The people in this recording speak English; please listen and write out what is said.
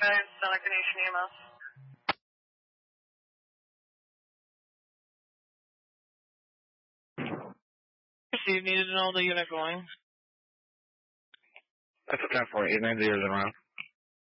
Seneca Nation EMS. So you needed to know the unit going? That's a 10-4, 890 is around.